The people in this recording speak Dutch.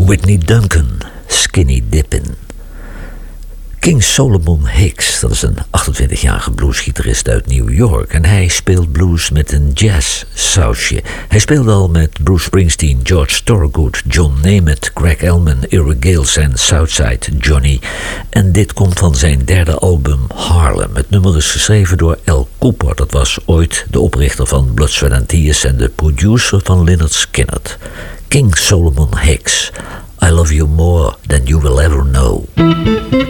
Whitney Duncan, Skinny Dippin'. King Solomon Hicks, dat is een 28-jarige bluesgitarist uit New York. En hij speelt blues met een jazz-sausje. Hij speelde al met Bruce Springsteen, George Thorogood, John Nemeth, Greg Elman, Ira Gales en Southside Johnny. En dit komt van zijn derde album Harlem. Het nummer is geschreven door Al Kooper. Dat was ooit de oprichter van Blood, Sweat and Tears en de producer van Lynyrd Skynyrd. King Solomon Hicks, I love you more than you will ever know.